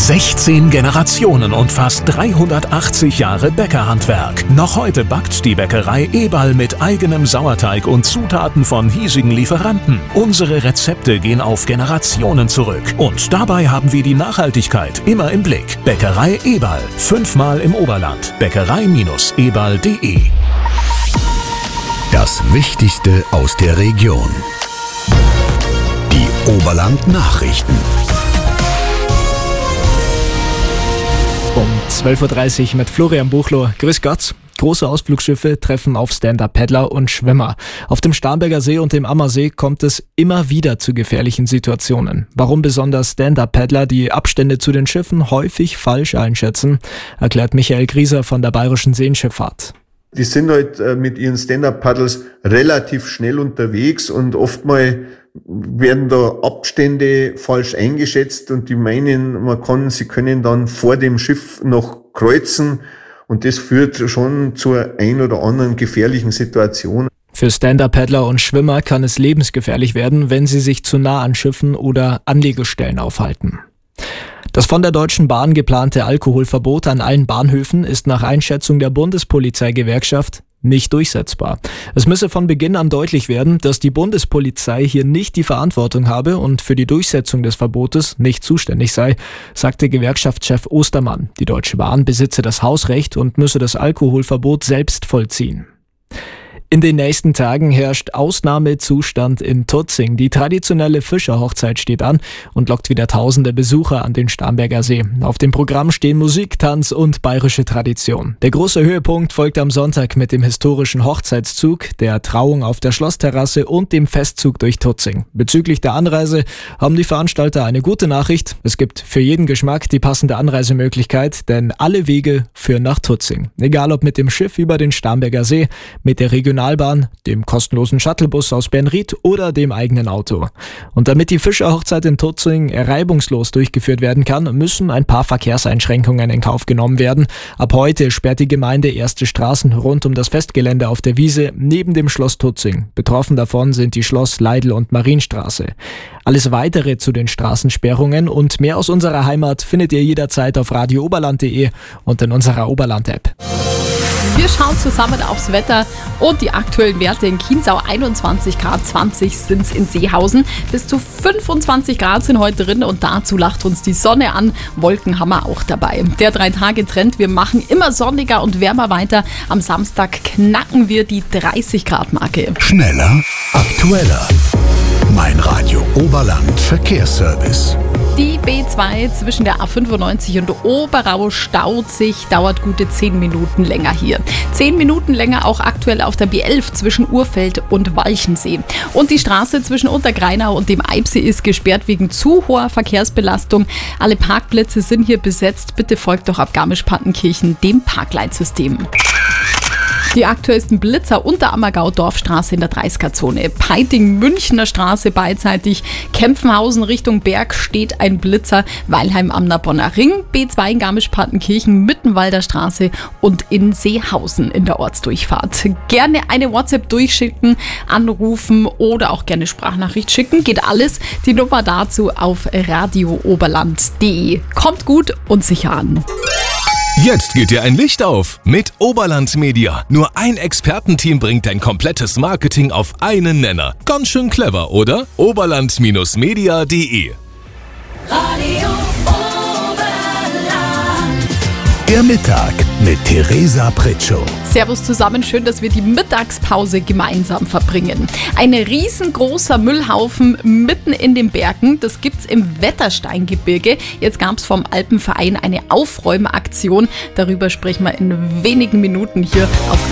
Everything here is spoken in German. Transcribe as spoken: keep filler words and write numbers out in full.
sechzehn Generationen und fast dreihundertachtzig Jahre Bäckerhandwerk. Noch heute backt die Bäckerei Eberl mit eigenem Sauerteig und Zutaten von hiesigen Lieferanten. Unsere Rezepte gehen auf Generationen zurück. Und dabei haben wir die Nachhaltigkeit immer im Blick. Bäckerei Eberl. Fünfmal im Oberland. Bäckerei Eberl punkt de. Das Wichtigste aus der Region. Die Oberland-Nachrichten. Um zwölf Uhr dreißig mit Florian Buchloh. Grüß Gott. Große Ausflugsschiffe treffen auf Stand-Up-Paddler und Schwimmer. Auf dem Starnberger See und dem Ammersee kommt es immer wieder zu gefährlichen Situationen. Warum besonders Stand-Up-Paddler die Abstände zu den Schiffen häufig falsch einschätzen, erklärt Michael Grieser von der Bayerischen Seenschifffahrt. Die sind halt mit ihren Stand-Up-Paddles relativ schnell unterwegs und oftmals werden da Abstände falsch eingeschätzt und die meinen, man kann, sie können dann vor dem Schiff noch kreuzen und das führt schon zur ein oder anderen gefährlichen Situation. Für Stand-Up-Paddler und Schwimmer kann es lebensgefährlich werden, wenn sie sich zu nah an Schiffen oder Anlegestellen aufhalten. Das von der Deutschen Bahn geplante Alkoholverbot an allen Bahnhöfen ist nach Einschätzung der Bundespolizeigewerkschaft nicht durchsetzbar. Es müsse von Beginn an deutlich werden, dass die Bundespolizei hier nicht die Verantwortung habe und für die Durchsetzung des Verbotes nicht zuständig sei, sagte Gewerkschaftschef Ostermann. Die Deutsche Bahn besitze das Hausrecht und müsse das Alkoholverbot selbst vollziehen. In den nächsten Tagen herrscht Ausnahmezustand in Tutzing. Die traditionelle Fischerhochzeit steht an und lockt wieder tausende Besucher an den Starnberger See. Auf dem Programm stehen Musik, Tanz und bayerische Tradition. Der große Höhepunkt folgt am Sonntag mit dem historischen Hochzeitszug, der Trauung auf der Schlossterrasse und dem Festzug durch Tutzing. Bezüglich der Anreise haben die Veranstalter eine gute Nachricht. Es gibt für jeden Geschmack die passende Anreisemöglichkeit, denn alle Wege führen nach Tutzing. Egal ob mit dem Schiff über den Starnberger See, mit der Regionalbahn, dem kostenlosen Shuttlebus aus Bernried oder dem eigenen Auto. Und damit die Fischerhochzeit in Tutzing reibungslos durchgeführt werden kann, müssen ein paar Verkehrseinschränkungen in Kauf genommen werden. Ab heute sperrt die Gemeinde erste Straßen rund um das Festgelände auf der Wiese neben dem Schloss Tutzing. Betroffen davon sind die Schloss-, Leidl- und Marienstraße. Alles Weitere zu den Straßensperrungen und mehr aus unserer Heimat findet ihr jederzeit auf radio oberland punkt de und in unserer Oberland-App. Wir schauen zusammen aufs Wetter und die aktuellen Werte in Chiemsau. einundzwanzig Grad, zwanzig sind es in Seehausen. Bis zu fünfundzwanzig Grad sind heute drin und dazu lacht uns die Sonne an. Wolken haben wir auch dabei. Der Drei-Tage-Trend, wir machen immer sonniger und wärmer weiter. Am Samstag knacken wir die dreißig Grad Marke. Schneller, aktueller. Mein Radio Oberland Verkehrsservice. Die B zwei zwischen der A fünfundneunzig und Oberau staut sich, dauert gute zehn Minuten länger hier. zehn Minuten länger auch aktuell auf der B elf zwischen Urfeld und Walchensee. Und die Straße zwischen Untergreinau und dem Eibsee ist gesperrt wegen zu hoher Verkehrsbelastung. Alle Parkplätze sind hier besetzt. Bitte folgt doch ab Garmisch-Partenkirchen dem Parkleitsystem. Die aktuellsten Blitzer unter Ammergau Dorfstraße in der dreißiger-Zone. Peiting Münchner Straße beidseitig. Kempfenhausen Richtung Berg steht ein Blitzer. Weilheim am Narbonner Ring. B zwei in Garmisch-Partenkirchen, Mittenwalder Straße und in Seehausen in der Ortsdurchfahrt. Gerne eine WhatsApp durchschicken, anrufen oder auch gerne Sprachnachricht schicken. Geht alles. Die Nummer dazu auf radio oberland punkt de. Kommt gut und sicher an. Jetzt geht dir ein Licht auf mit Oberland Media. Nur ein Expertenteam bringt dein komplettes Marketing auf einen Nenner. Ganz schön clever, oder? oberland Media punkt de. Radio Der Mittag mit Theresa Pritschow. Servus zusammen, schön, dass wir die Mittagspause gemeinsam verbringen. Ein riesengroßer Müllhaufen mitten in den Bergen, das gibt's im Wettersteingebirge. Jetzt gab's vom Alpenverein eine Aufräumaktion. Darüber sprechen wir in wenigen Minuten hier auf